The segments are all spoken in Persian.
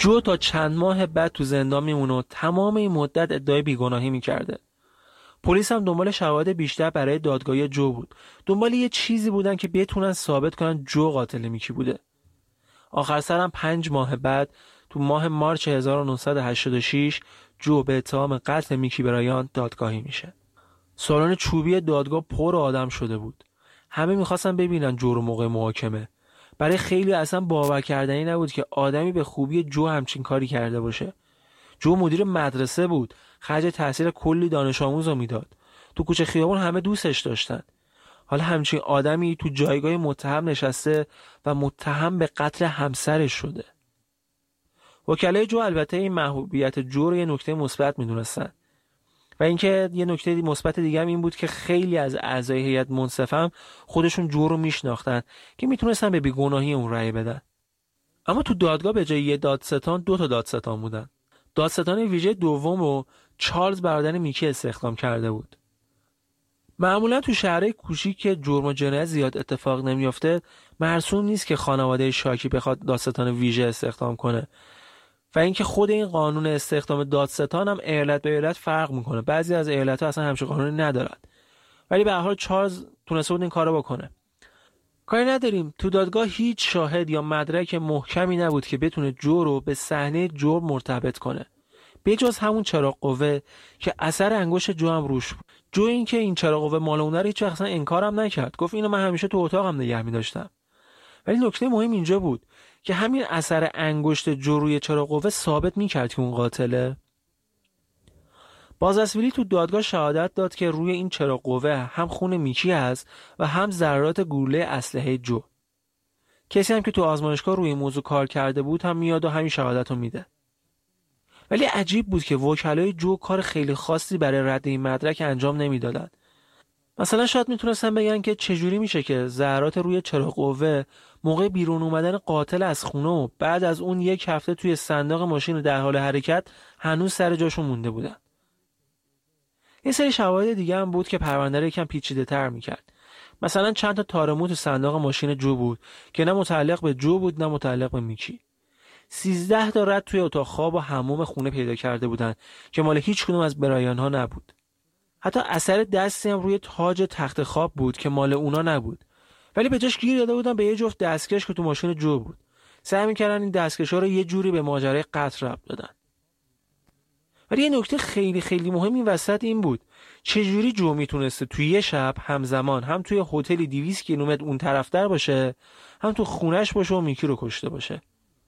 جو تا چند ماه بعد تو زندان میمونه و تمام این مدت ادعای بیگناهی میکرده. پلیس هم دنبال شواهد بیشتر برای دادگاهی جو بود. دنبال یه چیزی بودن که بتونن ثابت کنن جو قاتل میکی بوده. آخر سر هم 5 ماه بعد تو ماه مارچ 1986 جو به اتهام قتل میکی برایان دادگاهی میشه. سالن چوبی دادگاه پر آدم شده بود. همه میخواستن ببینن جو رو موقع محاکمه. برای خیلی اصلا باور کردنی نبود که آدمی به خوبی جو همچین کاری کرده باشه. جو مدیر مدرسه بود، خرج تحصیل کلی دانش آموز رو میداد. تو کوچه خیابون همه دوستش داشتن. حالا همچین آدمی تو جایگاه متهم نشسته و متهم به قتل همسرش شده. وکلای جو البته این محبوبیت جو رو یه نکته مثبت میدونستن. و اینکه یه نکته مثبت دیگه هم این بود که خیلی از اعضای هیئت منصفه خودشون جو رو میشناختن که میتونستن به بیگناهی اون رأی بدن. اما تو دادگاه به جای یه دادستان 2 تا دادستان بودن. دادستان ویژه دوم رو چارلز برادر میکی استخدام کرده بود. معمولا تو شهرهای کوچیک که جرم و جنایت زیاد اتفاق نمیافته مرسوم نیست که خانواده شاکی بخواد دادستان ویژه استخدام کنه. و اینکه خود این قانون استخدام دادستان هم ایالت به ایالت فرق میکنه. بعضی از ایالت‌ها اصلا همچین قانونی ندارن. ولی به هر حال چارلز تونسته بود این کارو بکنه. کاری نداریم، تو دادگاه هیچ شاهد یا مدرک محکمی نبود که بتونه جو رو به صحنه جرم مرتبط کنه. بجز همون چراغ قوه که اثر انگشت جو هم روش بود. جو این که این چراغ قوه مال اونه رو هیچ وقت اصلا انکارم نکرد. گفت اینو من همیشه تو اتاقم نگه می‌داشتم. ولی نکته مهم اینجا بود که همین اثر انگشت جو روی چراغ قوه ثابت می‌کرد که اون قاتله. بازرسیلی تو دادگاه شهادت داد که روی این چراغ قوه هم خون میکی هست و هم ذرات گلوله اسلحه جو. کسی هم که تو آزمایشگاه روی این موضوع کار کرده بود هم میاد و همین شهادت رو میده. ولی عجیب بود که وکلای جو کار خیلی خاصی برای رد این مدرک انجام نمیدادن. مثلا شاید میتونستن بگن که چجوری میشه که ذرات روی چراغ قوه موقع بیرون اومدن قاتل از خونه و بعد از اون 1 هفته توی صندوق ماشین در حال حرکت هنوز سر جاشون مونده بودن. یه سری شواهد دیگه هم بود که پرونده رو یکم پیچیده‌تر میکرد. مثلا چند تا تارمو تو صندوق ماشین جو بود که نه متعلق به جو بود نه متعلق به میکی. 13 تا رد توی اتاق خواب و حموم خونه پیدا کرده بودن که مال هیچ کدوم از برایان ها نبود. حتی اثر دستی هم روی تاج تخت خواب بود که مال اونا نبود. ولی به جاش گیر داده بودن به یه جفت دستکش که تو ماشین جو بود. سعی می‌کردن این دستکش‌ها رو یه جوری به ماجرای قتل ربط بدن. ولی یه نکته خیلی خیلی مهم این وسط این بود چجوری جو میتونسته توی یه شب همزمان هم توی هتلی 200 کیلومتر اون طرفتر باشه هم تو خونش باشه و میکی رو کشته باشه.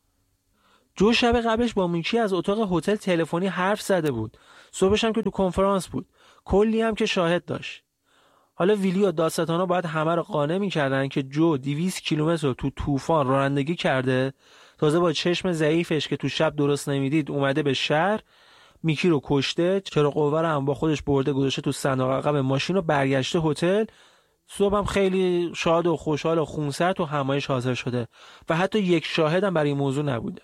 جو شب قبلش با میکی از اتاق هتل تلفنی حرف زده بود. صبحش هم که تو کنفرانس بود. کلی هم که شاهد داشت. حالا ویلی و دادستانا باید همه رو قانع می‌کردن که جو 200 کیلومتر رو تو طوفان رانندگی کرده، تازه با چشم ضعیفش که تو شب درست نمیدید اومده به شهر، میکی رو کشته، چراغ قوه رو هم با خودش برده گذاشته تو صندوق عقب ماشین و برگشته هتل. صبحم خیلی شاد و خوشحال و خونسرد تو همایش حاضر شده و حتی یک شاهد هم برای این موضوع نبوده.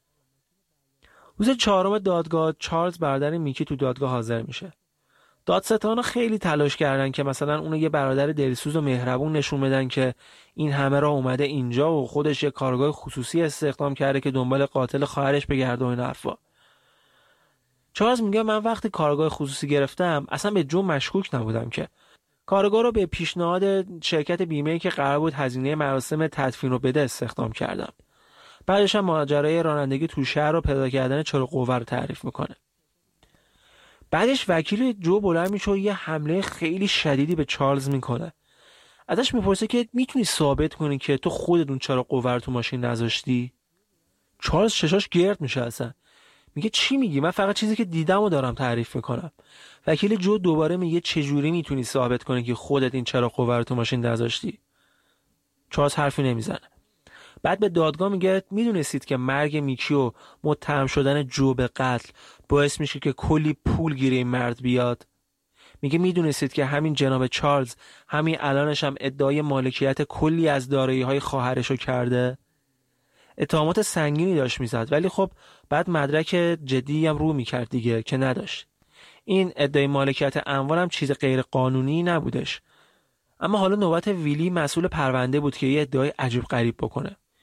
روز 4 دادگاه چارلز برادر میکی تو دادگاه حاضر میشه. دادستانا خیلی تلاش کردن که مثلا اونو یه برادر دلسوز و مهربون نشون بدن که این همه راه اومده اینجا و خودش یه کارگاه خصوصی استخدام کرده که دنبال قاتل خواهرش بگرده و این حرفا. چارلز میگه من وقتی کارگاه خصوصی گرفتم اصلا به جو مشکوک نبودم که. کارگاه رو به پیشنهاد شرکت بیمه‌ای که قرار بود هزینه مراسم تدفین رو بده استخدام کردم. بعدش هم ماجرای رانندگی تو شهر و پیدا کردن چراغ قوه رو تعریف میکنه. بعدش وکیل جو بلند میشه و یه حمله خیلی شدیدی به چارلز میکنه. ازش میپرسه که میتونی ثابت کنی که تو خودت اون چراغ قوه رو تو ماشین نذاشتی؟ چارلز چشاش گرد میشه اصلا. میگه چی میگی؟ من فقط چیزی که دیدمو دارم تعریف میکنم. وکیل جو دوباره میگه چجوری میتونی ثابت کنی که خودت این چراغ قوه رو تو ماشین نذاشتی؟ چارلز حرفی نمیزنه. بعد به دادگاه میگه میدونستید که مرگ میکی و متهم شدن جو به قتل باعث میشه که کلی پول گیر این مرد بیاد؟ میگه میدونستید که همین جناب چارلز همین الانش هم ادعای مالکیت کلی از دارایی‌های خواهرشو کرده؟ اتهامات سنگینی داشت میزد ولی خب بعد مدرک جدی هم رو میکرد دیگه که نداشت. این ادعای مالکیت اموال هم چیز غیر قانونی نبودش. اما حالا نوبت ویلی مسئول پرونده بود که یه ادعای عجیب غریب بکنه.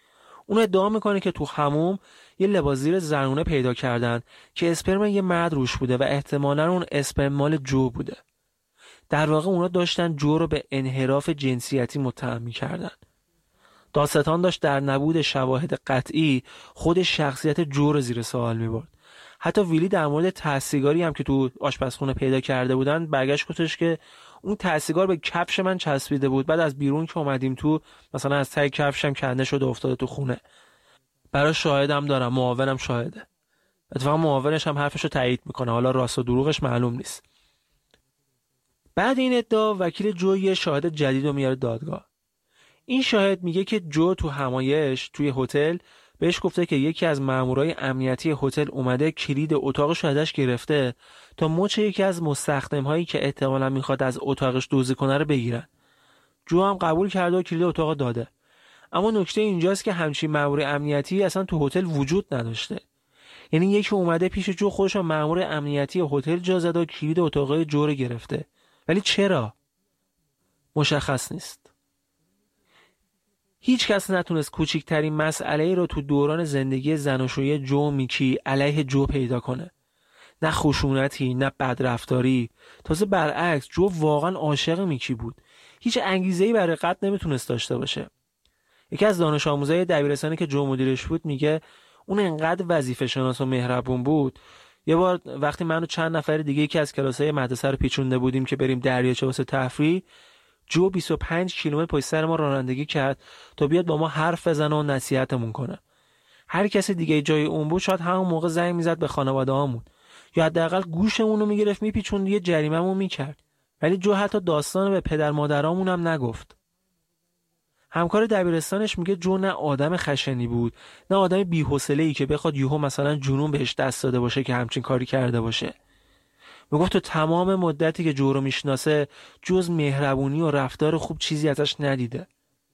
اون ادعا میکنه که تو حموم یه لباس زیر زنونه پیدا کردن که اسپرم یه مرد روش بوده و احتمالاً اون اسپرم مال جو بوده. در واقع اونا داشتن جو رو به انحراف جنسیتی متهم می‌کردن. دادستان داشت در نبود شواهد قطعی خود شخصیت جو رو زیر سوال می‌برد. حتی ویلی در مورد تحصیلگاری هم که تو آشپزخونه پیدا کرده بودن برگشت گفتش که اون تحصیلگار به کفش من چسبیده بود، بعد از بیرون که اومدیم تو مثلا از ته کفشم کنده شده افتاده تو خونه. برای شاهدم دارم، معاونم شاهده. اتفاقا معاونش هم حرفشو تایید میکنه، حالا راست و دروغش معلوم نیست. بعد این ادعا وکیل جو یه شاهد جدید رو میاره دادگاه. این شاهد میگه که جو تو همایش توی هتل بهش گفته که یکی از مامورای امنیتی هتل اومده کلید اتاقش رو ازش گرفته تا مچ یکی از مستخدم‌هایی که احتمالاً میخواد از اتاقش دزدی کنه رو بگیرن. جو هم قبول کرده و کلید اتاق داده. اما نکته اینجاست که همچین مأمور امنیتی اصلا تو هتل وجود نداشته. یعنی یکی اومده پیش جو خودش رو مأمور امنیتی هتل جا زده و کلید اتاق جو رو گرفته. ولی چرا؟ مشخص نیست. هیچ کس نتونست کوچکترین مسئله رو تو دوران زندگی زناشویی جو و میکی علیه جو پیدا کنه. نه خشونتی، نه بدرفتاری. تازه برعکس جو واقعا عاشق میکی بود. هیچ انگیزه‌ای برای قتل نمیتونست داشته باشه. یکی از دانش آموزای دبیرستانی که جو مدیرش بود میگه اون انقدر وظیفه شناس و مهربون بود. یه بار وقتی من و چند نفر دیگه یکی از کلاسای مدرسه رو پیچونده بودیم که بریم دریاچه واسه تفریح، جو 25 کیلومتر پشت سر ما رانندگی کرد تا بیاد با ما حرف بزنه و نصیحتمون کنه. هر کسی دیگه جای اون بود شاید همون موقع زنگ میزد به خانواده‌هامون یا حداقل گوشمون رو میگرفت میپیچوند یه جریمه‌مون میکرد. ولی جو حتی داستان به پدر مادرامون هم نگفت. همکار دبیرستانش میگه جو نه آدم خشنی بود، نه آدم بی‌حوصله‌ای که بخواد یهو مثلا جنون بهش دست داده باشه که همچین کاری کرده باشه. میگفت تو تمام مدتی که جو رو میشناسه جز مهربونی و رفتار خوب چیزی ازش ندیده.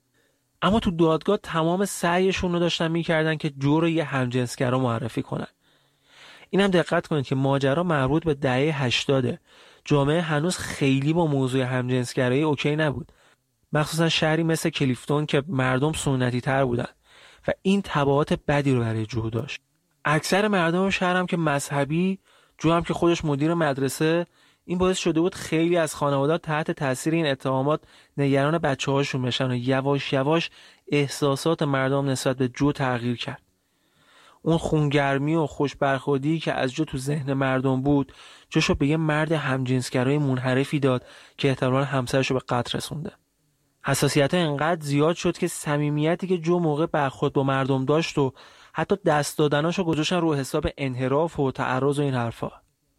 اما تو دادگاه تمام سعیشون رو داشتن میکردن که جو رو یه همجنسگرا معرفی کنن. اینم دقت کنید که ماجرا مربوط به دهه 80. جامعه هنوز خیلی با موضوع همجنسگرایی اوکی نبود. مخصوصا شهری مثل کلیفتون که مردم سنتی تر بودن و این تبعات بدی رو برای جو داشت. اکثر مردم شهر هم که مذهبی، جو هم که خودش مدیر مدرسه، این باعث شده بود خیلی از خانواده‌ها تحت تاثیر این اتهامات نگران بچه‌هاشون بشن و یواش یواش احساسات مردم نسبت به جو تغییر کرد. اون خونگرمی و خوش برخوردی که از جو تو ذهن مردم بود، جوشو به یه مرد همجنسگرای منحرفی داد که احتمالاً همسرشو به قتل رسونده. حساسیت انقدر زیاد شد که صمیمیتی که جو موقع برخورد با مردم داشت و حتی دست دادناشو گذاشتن رو حساب انحراف و تعرض و این حرفا.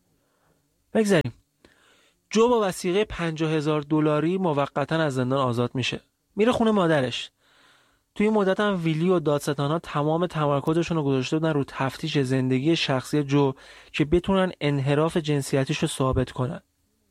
بگذاریم. جو با وثیقه $50,000 موقتا از زندان آزاد میشه. میره خونه مادرش. توی این مدت هم ویلی و دادستانا تمام تمرکزشون رو گذاشته بودن رو تفتیش زندگی شخصی جو که بتونن انحراف جنسیتیش رو ثابت کنن.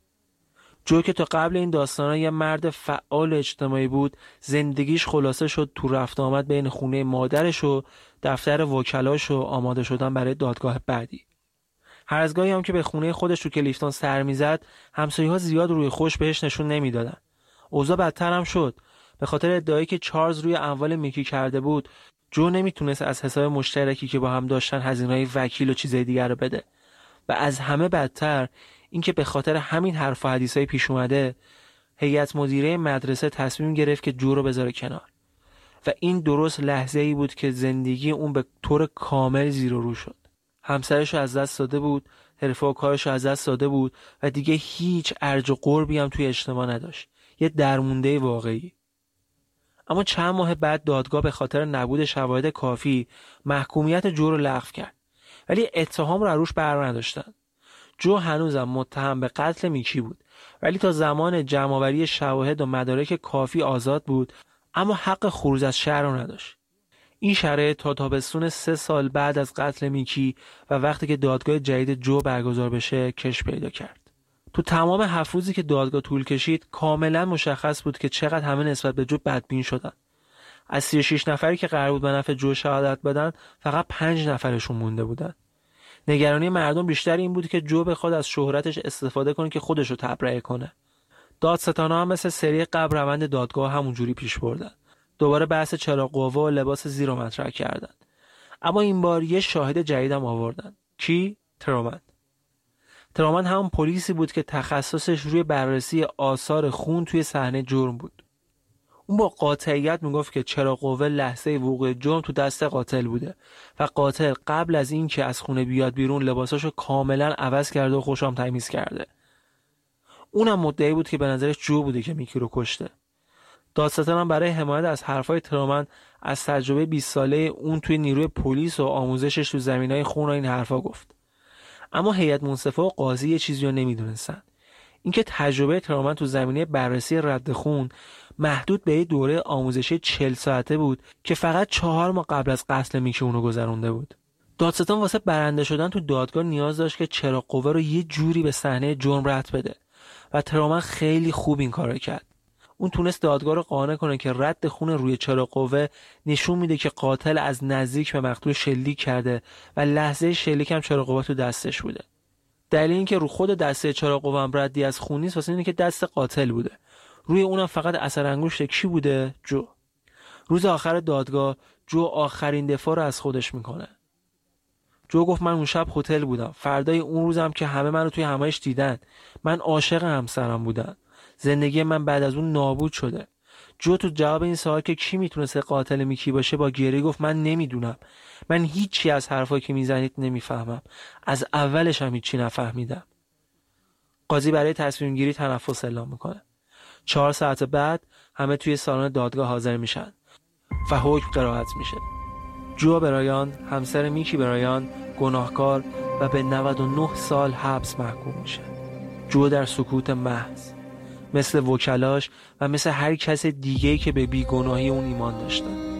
جو که تا قبل این داستانا یه مرد فعال اجتماعی بود، زندگیش خلاصه شد تو رفت آمد بین خونه مادرش و دفتر وکلاش و آماده شدن برای دادگاه بعدی. هر از گاهی هم که به خونه خودش تو کلیفتون سر میزد، همسایه‌ها زیاد روی خوش بهش نشون نمیدادن. اوضاع بدتر هم شد. به خاطر ادعایی که چارلز روی اموال میکی کرده بود، جو نمیتونست از حساب مشترکی که با هم داشتن هزینه‌های وکیل و چیزای دیگر رو بده. و از همه بدتر اینکه به خاطر همین حرف و حدیثای پیش اومده، هیئت مدیره مدرسه تصمیم گرفت که جو رو بذاره کنار. و این درست لحظه‌ای بود که زندگی اون به طور کامل زیر و رو شد. همسرش رو از دست داده بود، حرفه و کارش رو از دست داده بود و دیگه هیچ ارج و قربی هم توی اجتماع نداشت. یه درمونده واقعی. اما چند ماه بعد دادگاه به خاطر نبود شواهد کافی محکومیت جو رو لغو کرد. ولی اتهام رو روش بر نداشتن. جو هنوزم متهم به قتل میکی بود، ولی تا زمان جمع‌آوری شواهد و مدارک کافی آزاد بود، اما حق خروج از شهر رو نداشت. این شرایط تا تابستون 3 سال بعد از قتل میکی و وقتی که دادگاه جدید جو برگزار بشه کش پیدا کرد. تو تمام 7 روزی که دادگاه طول کشید کاملا مشخص بود که چقدر همه نسبت به جو بدبین شدن. از 36 نفری که قرار بود به نفع جو شهادت بدن فقط 5 نفرشون مونده بودن. نگرانی مردم بیشتر این بود که جو بخواد از شهرتش استفاده کنه که خودش رو تبرئه کنه. دادستانا هم مثل سری قبل روند دادگاه همونجوری پیش بردن. دوباره بحث چراغ قوه و لباس زیر رو مطرح کردن. اما این بار یه شاهد جدیدم آوردن. کی؟ ترومن همون پلیسی بود که تخصصش روی بررسی آثار خون توی صحنه جرم بود. اون با قاطعیت میگفت که چراغ قوه لحظه وقوع جرم تو دست قاتل بوده و قاتل قبل از این که از خونه بیاد بیرون لباساشو کاملا عوض کرده و خوشام تمیز کرده. اونم مدعی بود که به نظرش جو بوده که میکی رو کشته. دادستان هم برای حمایت از حرفای ترومن از تجربه 20 ساله اون توی نیروی پلیس و آموزشش تو زمینای خون و این حرفا گفت. اما هیئت منصفه و قاضی یه چیزی رو نمیدونستن. اینکه تجربه ترومن تو زمینه بررسی رد خون محدود به یه دوره آموزشی 40 ساعته بود که فقط 4 ماه قبل از قتل میکی اونو گذرونده بود. دادستان واسه برنده شدن تو دادگاه نیاز داشت که چراغ قوه رو یه جوری به صحنه جرم ربط بده و ترومن خیلی خوب این کارو کرد. اون تونست دادگاه رو قانع کنه که رد خون روی چراغ قوه نشون میده که قاتل از نزدیک به مقتول شلیک کرده و لحظه شلیک هم چراغ قوه تو دستش بوده. دلیل این که رو خود دسته چراغ قوه هم ردی از خون نیست واسه اینه که دست قاتل بوده. روی اونم فقط اثر انگشت کی بوده؟ جو. روز آخر دادگاه جو آخرین دفاع رو از خودش میکنه. جو گفت من اون شب هتل بودم. فردای اون روزم که همه منو توی همایش دیدن. من عاشق همسرم بودم. زندگی من بعد از اون نابود شده. جو تو جواب این سوال که کی میتونسته قاتل میکی باشه با گریه گفت من نمیدونم. من هیچی از حرفایی که میزنید نمیفهمم. از اولش هم هیچی نفهمیدم. قاضی برای تصمیم گیری تنفس اعلام میکنه. 4 ساعت بعد همه توی سالن دادگاه حاضر میشن و حکم قرائت میشه. جو برایان، همسر میکی برایان، گناهکار و به 99 سال حبس محکوم میشه. جو در سکوت محض، مثل وکلاش و مثل هر کس دیگه‌ای که به بیگناهی اون ایمان داشتن.